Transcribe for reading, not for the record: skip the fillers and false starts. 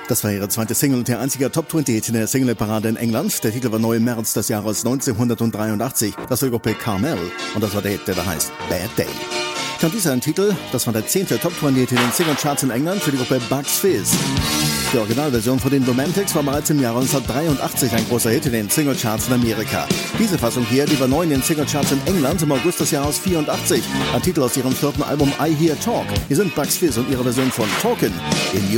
Das war ihre zweite Single und ihr einziger Top-20-Hit in der Single-Parade in England. Der Titel war neu im März des Jahres 1983. Das war die Gruppe Carmel und das war der Hit, der da heißt Bad Day. Und dieser ein Titel, das war der 10. Top-20-Hit in den Single-Charts in England für die Gruppe Bucks Fizz. Die Originalversion von den Romantics war bereits im Jahre 1983 ein großer Hit in den Single-Charts in Amerika. Diese Fassung hier, die war neu in den Single-Charts in England im August des Jahres 84. Ein Titel aus ihrem 4. Album I Hear Talk. Hier sind Bucks Fizz und ihre Version von Talkin' in